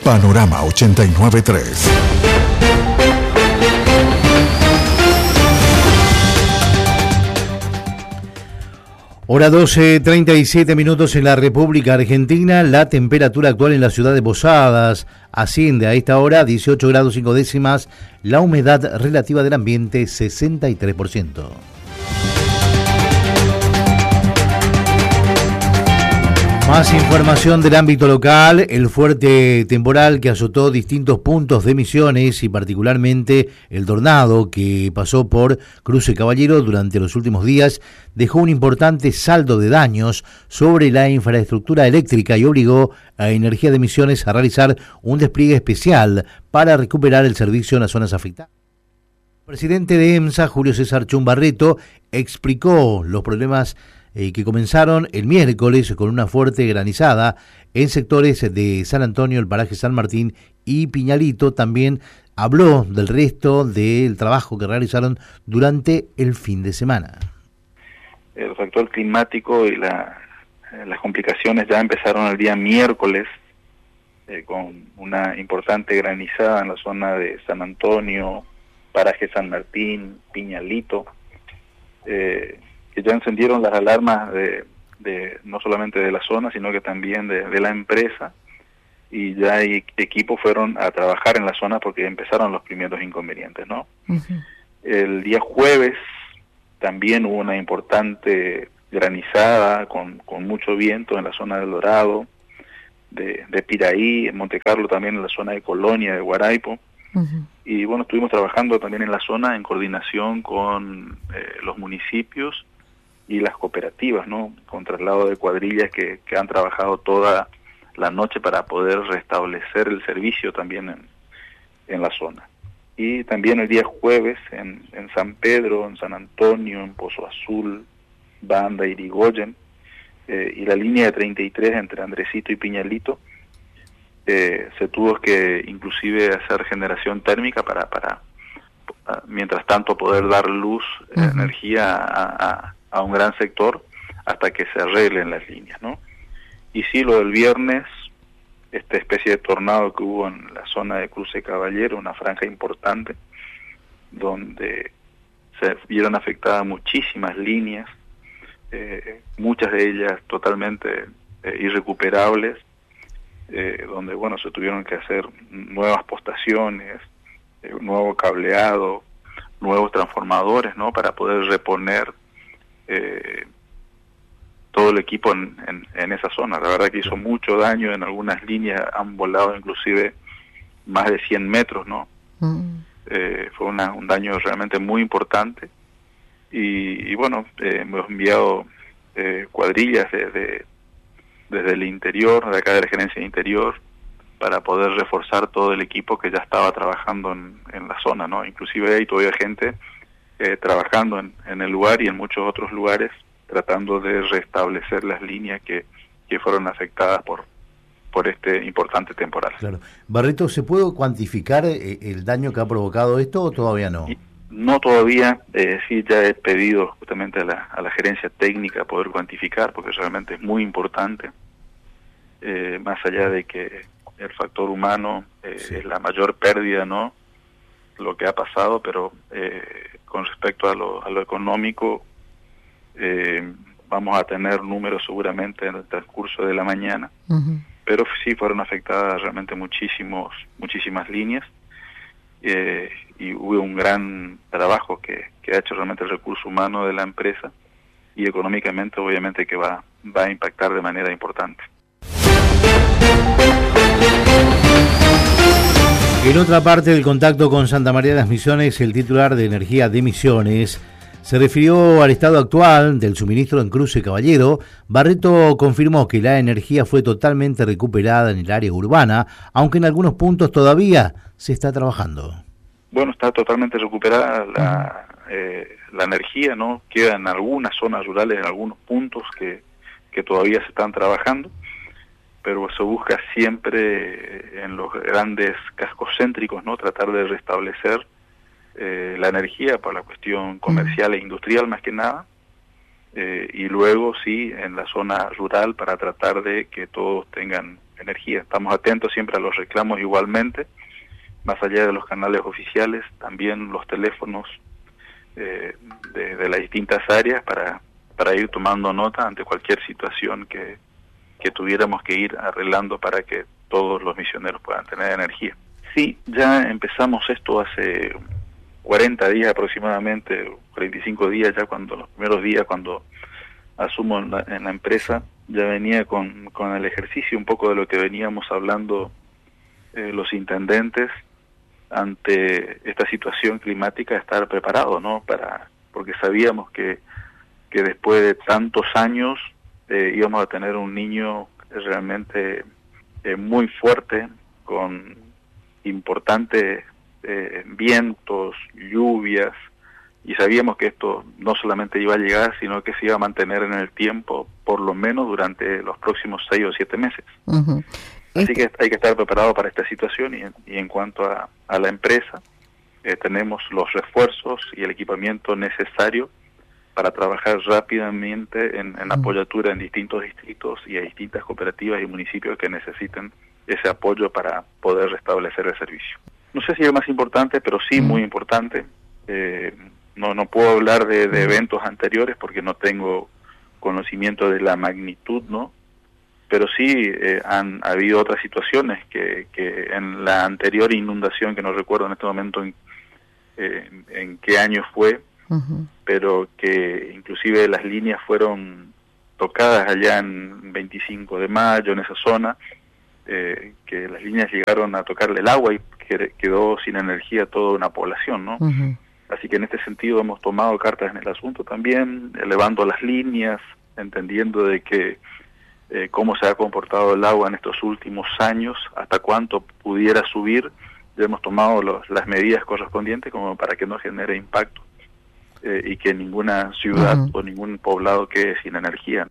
Panorama 89.3. Hora 12:37 minutos en la República Argentina. La temperatura actual en la ciudad de Posadas asciende a esta hora 18 grados 5 décimas. La humedad relativa del ambiente 63%. Más información del ámbito local. El fuerte temporal que azotó distintos puntos de Misiones y particularmente el tornado que pasó por Cruce Caballero durante los últimos días dejó un importante saldo de daños sobre la infraestructura eléctrica y obligó a Energía de Misiones a realizar un despliegue especial para recuperar el servicio en las zonas afectadas. El presidente de EMSA, Julio César Chum Barreto, explicó los problemas que comenzaron el miércoles con una fuerte granizada en sectores de San Antonio, el paraje San Martín y Piñalito. También habló del resto del trabajo que realizaron durante el fin de semana. El factor climático y las complicaciones ya empezaron el día miércoles con una importante granizada en la zona de San Antonio, paraje San Martín, Piñalito, que ya encendieron las alarmas de no solamente de la zona, sino que también de la empresa, y ya equipos fueron a trabajar en la zona porque empezaron los primeros inconvenientes, ¿no? Uh-huh. El día jueves también hubo una importante granizada con mucho viento en la zona del Dorado, de Piraí, en Monte Carlo, también en la zona de Colonia, de Guaraipo. Uh-huh. Y bueno, estuvimos trabajando también en la zona en coordinación con los municipios y las cooperativas, ¿no? Con traslado de cuadrillas que han trabajado toda la noche para poder restablecer el servicio también en la zona. Y también el día jueves en San Pedro, en San Antonio, en Pozo Azul, Banda, Irigoyen, y la línea de 33 entre Andresito y Piñalito, se tuvo que inclusive hacer generación térmica para mientras tanto poder dar luz, uh-huh, energía a un gran sector hasta que se arreglen las líneas, ¿no? Y sí, lo del viernes, esta especie de tornado que hubo en la zona de Cruce Caballero, una franja importante, donde se vieron afectadas muchísimas líneas, muchas de ellas totalmente irrecuperables, donde, bueno, se tuvieron que hacer nuevas postaciones, nuevo cableado, nuevos transformadores, ¿no? Para poder reponer todo el equipo en esa zona. La verdad que hizo mucho daño, en algunas líneas han volado inclusive más de 100 metros, ¿no? Fue un daño realmente muy importante, y bueno, hemos enviado cuadrillas desde el interior, de acá de la Gerencia de Interior, para poder reforzar todo el equipo que ya estaba trabajando en la zona, ¿no? Inclusive hay todavía gente trabajando en el lugar y en muchos otros lugares, tratando de restablecer las líneas que fueron afectadas por este importante temporal. Claro. Barreto, ¿se puede cuantificar el daño que ha provocado esto o todavía no? No todavía, sí, ya he pedido justamente a la gerencia técnica poder cuantificar, porque realmente es muy importante, más allá de que el factor humano sí, es la mayor pérdida, ¿no? Lo que ha pasado, pero con respecto a lo económico, vamos a tener números seguramente en el transcurso de la mañana, uh-huh, pero sí fueron afectadas realmente muchísimas líneas, y hubo un gran trabajo que ha hecho realmente el recurso humano de la empresa, y económicamente obviamente que va a impactar de manera importante. En otra parte del contacto con Santa María de las Misiones, el titular de Energía de Misiones se refirió al estado actual del suministro en Cruce Caballero. Barreto confirmó que la energía fue totalmente recuperada en el área urbana, aunque en algunos puntos todavía se está trabajando. Bueno, está totalmente recuperada la energía, ¿no? Queda en algunas zonas rurales, en algunos puntos que todavía se están trabajando, pero se busca siempre en los grandes cascos céntricos, ¿no? Tratar de restablecer la energía para la cuestión comercial e industrial más que nada, y luego sí en la zona rural para tratar de que todos tengan energía. Estamos atentos siempre a los reclamos igualmente, más allá de los canales oficiales, también los teléfonos de las distintas áreas para ir tomando nota ante cualquier situación que tuviéramos que ir arreglando para que todos los misioneros puedan tener energía. Sí, ya empezamos esto hace 40 días aproximadamente, 45 días ya, cuando los primeros días cuando asumo en la empresa, ya venía con el ejercicio un poco de lo que veníamos hablando los intendentes ante esta situación climática, estar preparado, ¿no? Porque sabíamos que después de tantos años íbamos a tener un niño realmente muy fuerte, con importantes vientos, lluvias, y sabíamos que esto no solamente iba a llegar, sino que se iba a mantener en el tiempo, por lo menos durante los próximos 6 o 7 meses. Uh-huh. Así que hay que estar preparado para esta situación, y en cuanto a la empresa, tenemos los refuerzos y el equipamiento necesario para trabajar rápidamente en apoyatura en distintos distritos y a distintas cooperativas y municipios que necesiten ese apoyo para poder restablecer el servicio. No sé si es el más importante, pero sí muy importante. No puedo hablar de eventos anteriores porque no tengo conocimiento de la magnitud, ¿no? Pero sí han habido otras situaciones que en la anterior inundación, que no recuerdo en este momento en qué año fue, uh-huh, pero que inclusive las líneas fueron tocadas allá en 25 de mayo, en esa zona, que las líneas llegaron a tocarle el agua y quedó sin energía toda una población, ¿no? Uh-huh. Así que en este sentido hemos tomado cartas en el asunto también, elevando las líneas, entendiendo de que cómo se ha comportado el agua en estos últimos años, hasta cuánto pudiera subir. Ya hemos tomado las medidas correspondientes como para que no genere impacto y que ninguna ciudad uh-huh, o ningún poblado quede sin energía.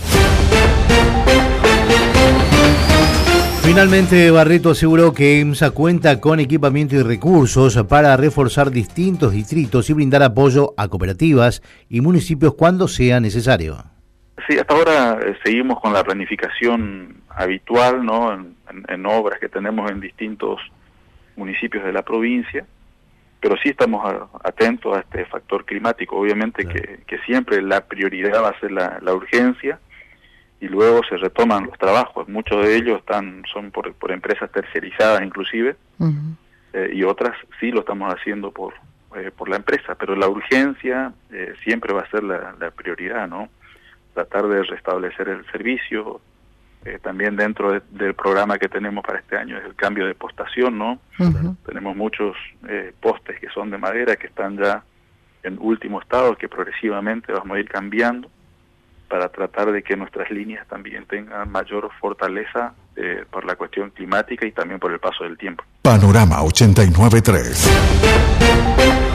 Finalmente, Barreto aseguró que EMSA cuenta con equipamiento y recursos para reforzar distintos distritos y brindar apoyo a cooperativas y municipios cuando sea necesario. Sí, hasta ahora seguimos con la planificación habitual, ¿no? En obras que tenemos en distintos municipios de la provincia, pero sí estamos atentos a este factor climático. Obviamente claro, que siempre la prioridad va a ser la urgencia, y luego se retoman los trabajos. Muchos de ellos son por empresas tercerizadas inclusive, uh-huh, y otras sí lo estamos haciendo por la empresa, pero la urgencia siempre va a ser la prioridad, ¿no? Tratar de restablecer el servicio. También dentro del programa que tenemos para este año es el cambio de postación, ¿no? Uh-huh. Tenemos muchos postes que son de madera, que están ya en último estado, que progresivamente vamos a ir cambiando para tratar de que nuestras líneas también tengan mayor fortaleza por la cuestión climática y también por el paso del tiempo. Panorama 89.3.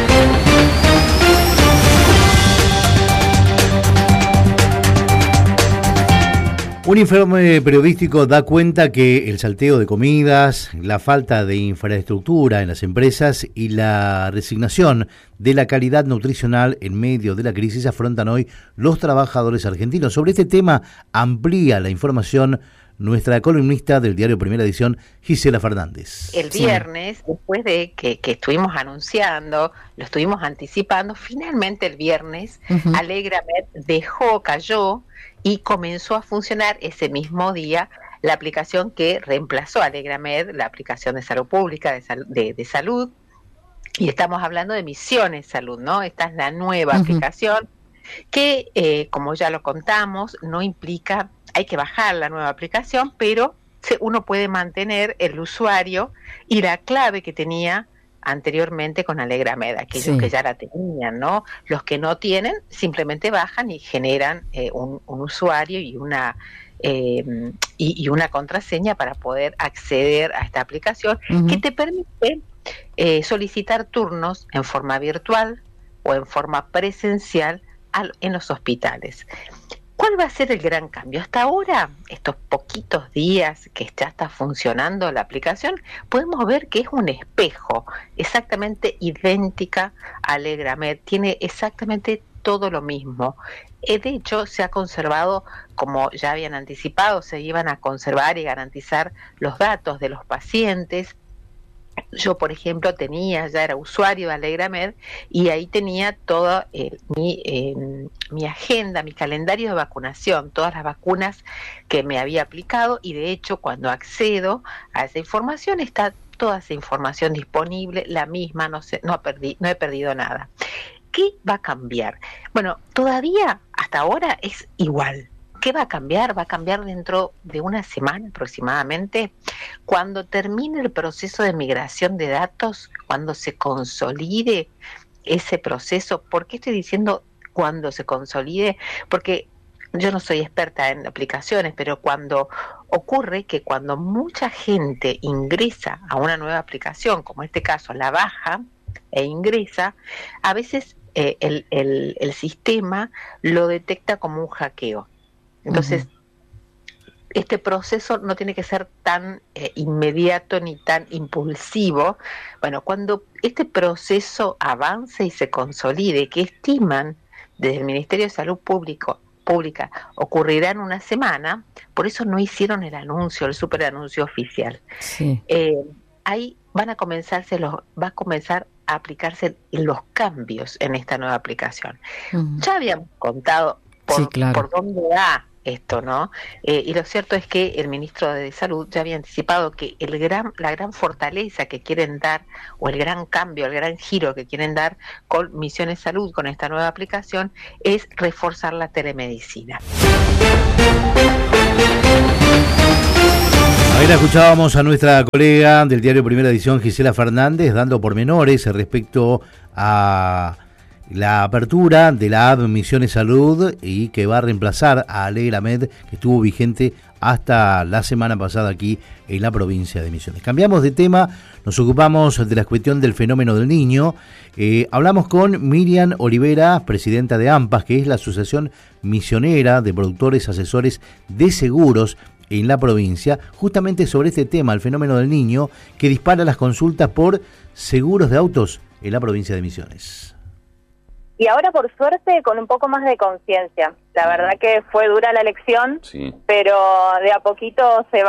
Un informe periodístico da cuenta que el salteo de comidas, la falta de infraestructura en las empresas y la resignación de la calidad nutricional en medio de la crisis afrontan hoy los trabajadores argentinos. Sobre este tema amplía la información nuestra columnista del diario Primera Edición, Gisela Fernández. El viernes, después de que estuvimos anunciando, lo estuvimos anticipando, finalmente el viernes, uh-huh, Alegramed cayó y comenzó a funcionar ese mismo día la aplicación que reemplazó a Alegramed, la aplicación de salud pública, de salud, y estamos hablando de Misiones Salud, ¿no? Esta es la nueva uh-huh, aplicación que, como ya lo contamos, no implica, hay que bajar la nueva aplicación, pero uno puede mantener el usuario y la clave que tenía anteriormente con Alegramed, aquellos que ya la tenían, ¿no? Los que no tienen simplemente bajan y generan un usuario y una contraseña para poder acceder a esta aplicación, uh-huh, que te permite solicitar turnos en forma virtual o en forma presencial en los hospitales. ¿Cuál va a ser el gran cambio? Hasta ahora, estos poquitos días que ya está funcionando la aplicación, podemos ver que es un espejo exactamente idéntica a Alegramed, tiene exactamente todo lo mismo. De hecho, se ha conservado, como ya habían anticipado, se iban a conservar y garantizar los datos de los pacientes. Yo, por ejemplo, ya era usuario de Alegramed y ahí tenía toda mi agenda, mi calendario de vacunación, todas las vacunas que me había aplicado, y de hecho cuando accedo a esa información está toda esa información disponible, la misma, no he perdido nada. ¿Qué va a cambiar? Bueno, todavía hasta ahora es igual. ¿Qué va a cambiar? Va a cambiar dentro de una semana aproximadamente, cuando termine el proceso de migración de datos, cuando se consolide ese proceso. ¿Por qué estoy diciendo cuando se consolide? Porque yo no soy experta en aplicaciones, pero cuando ocurre que cuando mucha gente ingresa a una nueva aplicación, como en este caso la baja e ingresa, a veces el sistema lo detecta como un hackeo. Entonces, este proceso no tiene que ser tan inmediato ni tan impulsivo. Bueno, cuando este proceso avance y se consolide, que estiman desde el Ministerio de Salud Pública ocurrirá en una semana, por eso no hicieron el anuncio, el superanuncio oficial. Sí. Ahí va a comenzar a aplicarse los cambios en esta nueva aplicación. Ya habíamos contado por dónde va esto, ¿no? Y lo cierto es que el ministro de Salud ya había anticipado que la gran fortaleza que quieren dar, o el gran cambio, el gran giro que quieren dar con Misiones Salud, con esta nueva aplicación, es reforzar la telemedicina. Ahí escuchábamos a nuestra colega del diario Primera Edición, Gisela Fernández, dando pormenores respecto a la apertura de la app Misiones Salud, y que va a reemplazar a Alegramed, que estuvo vigente hasta la semana pasada aquí en la provincia de Misiones. Cambiamos de tema, nos ocupamos de la cuestión del fenómeno del niño. Hablamos con Miriam Olivera, presidenta de AMPAS, que es la Asociación Misionera de Productores Asesores de Seguros en la provincia, justamente sobre este tema, el fenómeno del niño, que dispara las consultas por seguros de autos en la provincia de Misiones. Y ahora, por suerte, con un poco más de conciencia. La verdad que fue dura la elección, sí, pero de a poquito se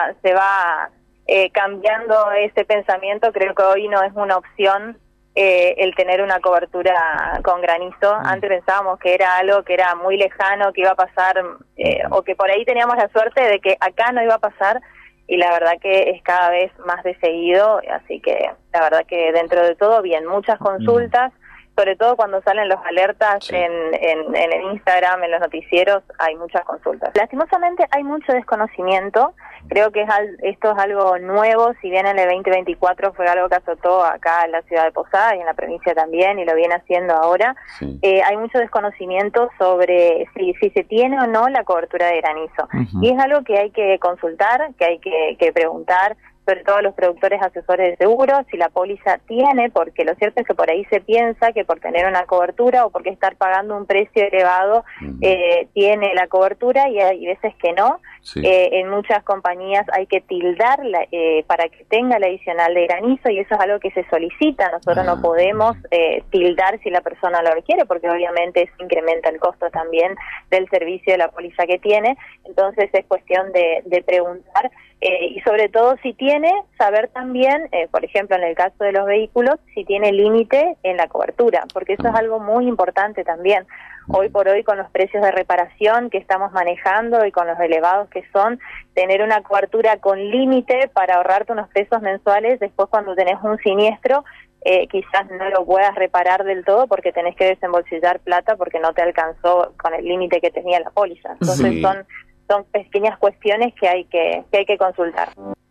va cambiando ese pensamiento. Creo que hoy no es una opción el tener una cobertura con granizo. Antes pensábamos que era algo que era muy lejano, que iba a pasar, o que por ahí teníamos la suerte de que acá no iba a pasar, y la verdad que es cada vez más de seguido. Así que la verdad que dentro de todo bien, muchas consultas, sobre todo cuando salen los alertas en el Instagram, en los noticieros, hay muchas consultas. Lastimosamente hay mucho desconocimiento. Creo que esto es algo nuevo, si bien en el 2024 fue algo que azotó acá en la ciudad de Posadas y en la provincia también, y lo viene haciendo ahora. Hay mucho desconocimiento sobre si se tiene o no la cobertura de granizo. Y es algo que hay que consultar, que hay que preguntar, sobre todo a los productores asesores de seguros, si la póliza tiene, porque lo cierto es que por ahí se piensa que por tener una cobertura o porque estar pagando un precio elevado tiene la cobertura, y hay veces que no. En muchas compañías hay que tildarla para que tenga el adicional de granizo, y eso es algo que se solicita. Nosotros no podemos tildar si la persona lo requiere, porque obviamente eso incrementa el costo también del servicio de la póliza que tiene. Entonces es cuestión de preguntar, y sobre todo si tiene, saber también, por ejemplo en el caso de los vehículos, si tiene límite en la cobertura, porque eso es algo muy importante también. Hoy por hoy, con los precios de reparación que estamos manejando y con los elevados que son, tener una cobertura con límite para ahorrarte unos pesos mensuales, después cuando tenés un siniestro, quizás no lo puedas reparar del todo porque tenés que desembolsillar plata porque no te alcanzó con el límite que tenía la póliza. Entonces son pequeñas cuestiones que hay que consultar.